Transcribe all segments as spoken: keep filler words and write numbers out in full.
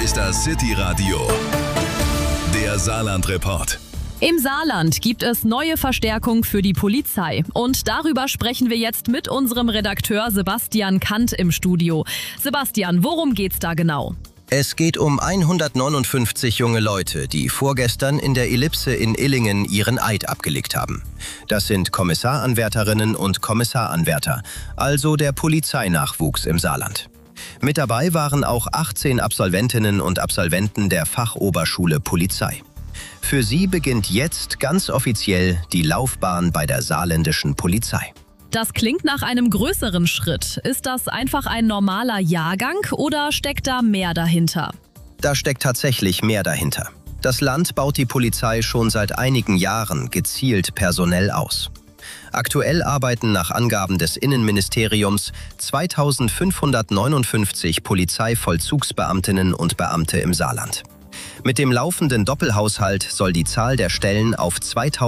ist das City Radio, der Saarland-Report. Im Saarland gibt es neue Verstärkung für die Polizei. Und darüber sprechen wir jetzt mit unserem Redakteur Sebastian Kant im Studio. Sebastian, worum geht's da genau? Es geht um hundertneunundfünfzig junge Leute, die vorgestern in der Ellipse in Illingen ihren Eid abgelegt haben. Das sind Kommissaranwärterinnen und Kommissaranwärter, also der Polizeinachwuchs im Saarland. Mit dabei waren auch achtzehn Absolventinnen und Absolventen der Fachoberschule Polizei. Für sie beginnt jetzt ganz offiziell die Laufbahn bei der saarländischen Polizei. Das klingt nach einem größeren Schritt. Ist das einfach ein normaler Jahrgang oder steckt da mehr dahinter? Da steckt tatsächlich mehr dahinter. Das Land baut die Polizei schon seit einigen Jahren gezielt personell aus. Aktuell arbeiten nach Angaben des Innenministeriums zweitausendfünfhundertneunundfünfzig Polizeivollzugsbeamtinnen und Beamte im Saarland. Mit dem laufenden Doppelhaushalt soll die Zahl der Stellen auf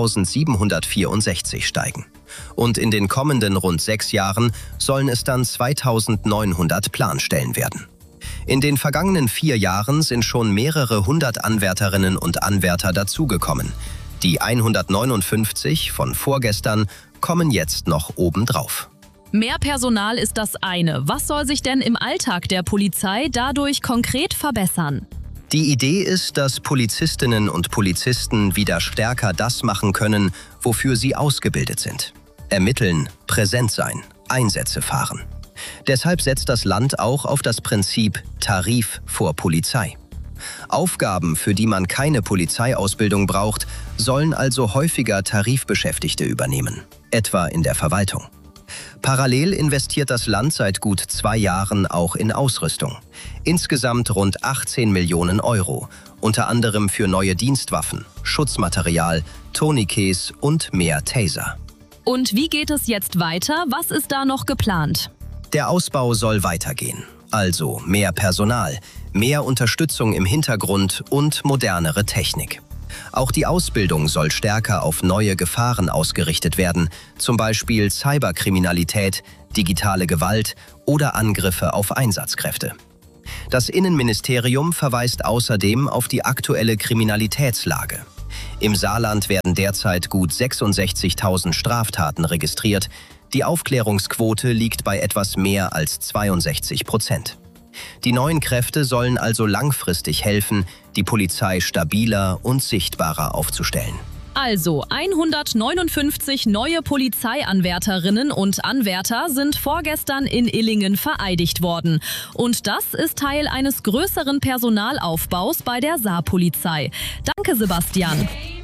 zweitausendsiebenhundertvierundsechzig steigen. Und in den kommenden rund sechs Jahren sollen es dann zweitausendneunhundert Planstellen werden. In den vergangenen vier Jahren sind schon mehrere hundert Anwärterinnen und Anwärter dazugekommen. Die hundertneunundfünfzig von vorgestern kommen jetzt noch obendrauf. Mehr Personal ist das eine. Was soll sich denn im Alltag der Polizei dadurch konkret verbessern? Die Idee ist, dass Polizistinnen und Polizisten wieder stärker das machen können, wofür sie ausgebildet sind. Ermitteln, präsent sein, Einsätze fahren. Deshalb setzt das Land auch auf das Prinzip Tarif vor Polizei. Aufgaben, für die man keine Polizeiausbildung braucht, sollen also häufiger Tarifbeschäftigte übernehmen, etwa in der Verwaltung. Parallel investiert das Land seit gut zwei Jahren auch in Ausrüstung. Insgesamt rund achtzehn Millionen Euro, unter anderem für neue Dienstwaffen, Schutzmaterial, Tourniquets und mehr Taser. Und wie geht es jetzt weiter? Was ist da noch geplant? Der Ausbau soll weitergehen. Also mehr Personal, mehr Unterstützung im Hintergrund und modernere Technik. Auch die Ausbildung soll stärker auf neue Gefahren ausgerichtet werden, zum Beispiel Cyberkriminalität, digitale Gewalt oder Angriffe auf Einsatzkräfte. Das Innenministerium verweist außerdem auf die aktuelle Kriminalitätslage. Im Saarland werden derzeit gut sechsundsechzigtausend Straftaten registriert. Die Aufklärungsquote liegt bei etwas mehr als zweiundsechzig Prozent. Die neuen Kräfte sollen also langfristig helfen, die Polizei stabiler und sichtbarer aufzustellen. Also hundertneunundfünfzig neue Polizeianwärterinnen und Anwärter sind vorgestern in Illingen vereidigt worden. Und das ist Teil eines größeren Personalaufbaus bei der Saarpolizei. Danke, Sebastian.